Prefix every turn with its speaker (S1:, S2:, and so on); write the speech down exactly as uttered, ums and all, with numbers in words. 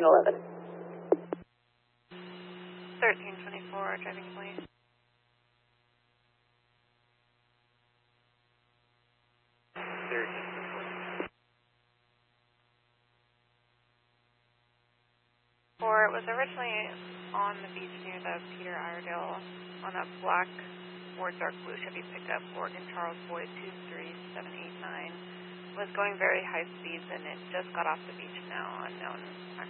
S1: eleven.
S2: thirteen twenty-four, driving police.
S3: thirteen twenty-four.
S2: Four was originally on the beach near the Peter Iredale on a black or dark blue Chevy pickup, Oregon Charles Boyd two three seven eight nine. Was going very high speeds and it just got off the beach now, unknown.